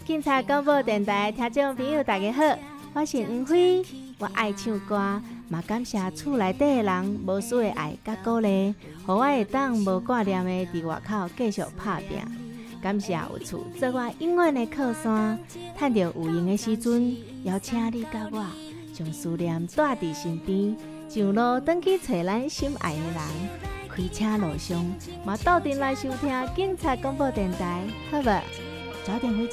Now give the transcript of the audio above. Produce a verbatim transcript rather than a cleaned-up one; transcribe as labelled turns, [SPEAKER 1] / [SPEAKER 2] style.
[SPEAKER 1] 警察广播电台听众朋友大家好，我是黄飞，我爱唱歌，嘛感谢厝内底的人无私的爱甲鼓励，互我会当无挂念的伫外口继续打拼。感谢有厝做我永远的靠山，趁着有闲的时阵，邀请你甲我，将思念带伫身边，上路转去找咱心爱的人。开车路上，嘛斗阵来收听警察广播电台，好无？早点回家。